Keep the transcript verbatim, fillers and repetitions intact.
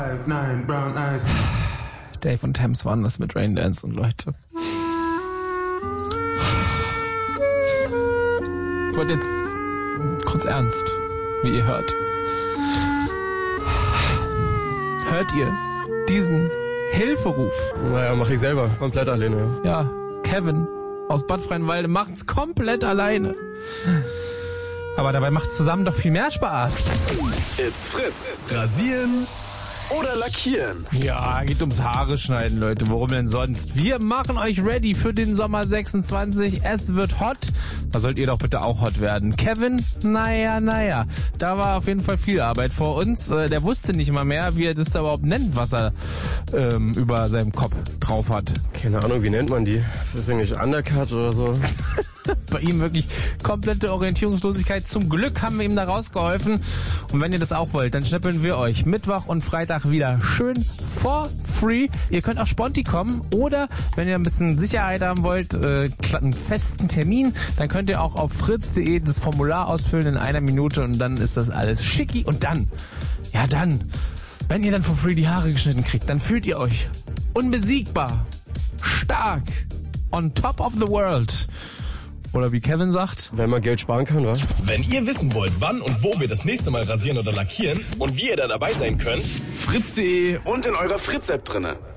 Nine brown eyes. Dave und Thames waren das mit Raindance und Leute. Wird jetzt kurz ernst, wie ihr hört. Hört ihr diesen Hilferuf? Naja, mach ich selber, komplett alleine. Ja, Kevin aus Bad Freienwalde macht's komplett alleine. Aber dabei macht's zusammen doch viel mehr Spaß. It's Fritz. Rasieren oder lackieren? Ja, geht ums Haare schneiden, Leute. Worum denn sonst? Wir machen euch ready für den Sommer sechsundzwanzig. Es wird hot. Da sollt ihr doch bitte auch hot werden. Kevin, naja, naja. Da war auf jeden Fall viel Arbeit vor uns. Der wusste nicht mal mehr, wie er das da überhaupt nennt, was er ähm, über seinem Kopf drauf hat. Keine Ahnung, wie nennt man die? Ist eigentlich Undercut oder so? Bei ihm wirklich komplette Orientierungslosigkeit. Zum Glück haben wir ihm da rausgeholfen. Und wenn ihr das auch wollt, dann schnippeln wir euch Mittwoch und Freitag wieder schön for free. Ihr könnt auch sponti kommen oder wenn ihr ein bisschen Sicherheit haben wollt, äh, einen festen Termin, dann könnt ihr auch auf fritz punkt de das Formular ausfüllen in einer Minute und dann ist das alles schicki. Und dann, ja dann, wenn ihr dann for free die Haare geschnitten kriegt, dann fühlt ihr euch unbesiegbar, stark, on top of the world. Oder wie Kevin sagt, wenn man Geld sparen kann, wa? Wenn ihr wissen wollt, wann und wo wir das nächste Mal rasieren oder lackieren und wie ihr da dabei sein könnt, fritz punkt de und in eurer Fritz-App drinne.